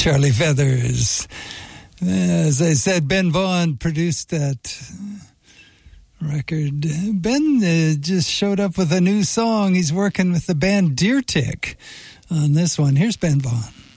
Charlie Feathers. As I said, Ben Vaughn produced that record. Ben just showed up with a new song. He's working with the band Deer Tick on this one. Here's Ben Vaughn.